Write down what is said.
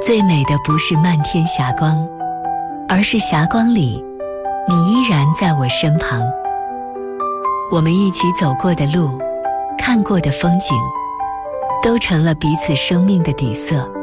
最美的不是漫天霞光，而是霞光里，你依然在我身旁。我们一起走过的路，看过的风景，都成了彼此生命的底色。